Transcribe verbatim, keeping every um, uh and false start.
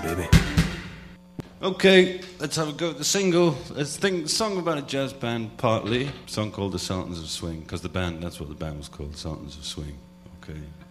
baby. Okay, let's have a go at the single. Let's think, song about a jazz band, partly. A song called The Sultans of Swing, because the band, that's what the band was called, The Sultans of Swing. Okay.